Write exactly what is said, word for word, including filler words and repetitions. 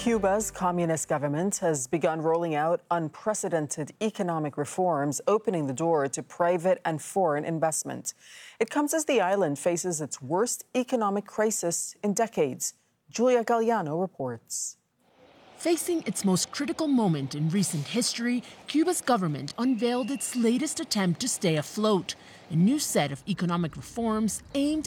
Cuba's communist government has begun rolling out unprecedented economic reforms, opening the door to private and foreign investment. It comes as the island faces its worst economic crisis in decades. Julia Galliano reports. Facing its most critical moment in recent history, Cuba's government unveiled its latest attempt to stay afloat, a new set of economic reforms aimed